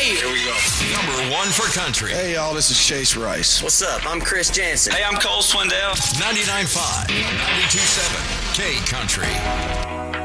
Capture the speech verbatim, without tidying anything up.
right. Here we go. Number one for country. Hey, y'all, this is Chase Rice. What's up? I'm Chris Jansen. Hey, I'm Cole Swindell. ninety-nine point five, ninety-two point seven, K Country.